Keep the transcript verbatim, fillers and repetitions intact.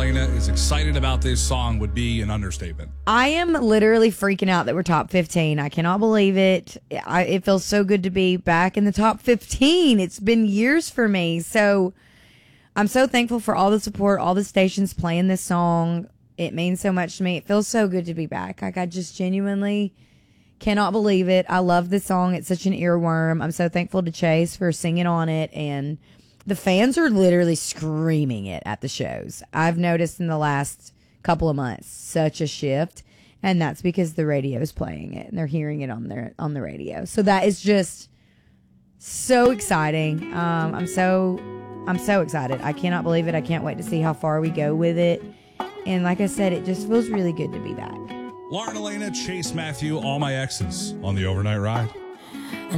Elena is excited about this song would be an understatement. I am literally freaking out that we're top fifteen. I cannot believe it. I, it feels so good to be back in the top fifteen. It's been years for me. So I'm so thankful for all the support, all the stations playing this song. It means so much to me. It feels so good to be back. Like, I just genuinely cannot believe it. I love this song. It's such an earworm. I'm so thankful to Chase for singing on it, and the fans are literally screaming it at the shows. I've noticed in the last couple of months such a shift, and that's because the radio is playing it and they're hearing it on their on the radio. So that is just so exciting. Um, I'm so I'm so excited. I cannot believe it. I can't wait to see how far we go with it. And like I said, it just feels really good to be back. Lauren Elena, Chase Matthew, All My Exes on the Overnight Ride.